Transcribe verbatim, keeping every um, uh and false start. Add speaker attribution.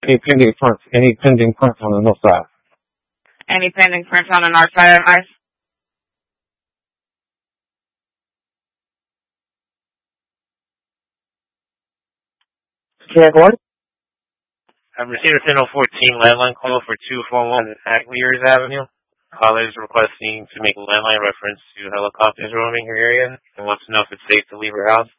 Speaker 1: Any pending prints? Any pending prints on the north side?
Speaker 2: Any pending prints on the north side of ice?
Speaker 3: Check one.
Speaker 4: I've received a ten oh fourteen landline call for two forty-one Aguirre Avenue. Caller is requesting to make a landline reference to helicopters roaming her area and wants to know if it's safe to leave her house.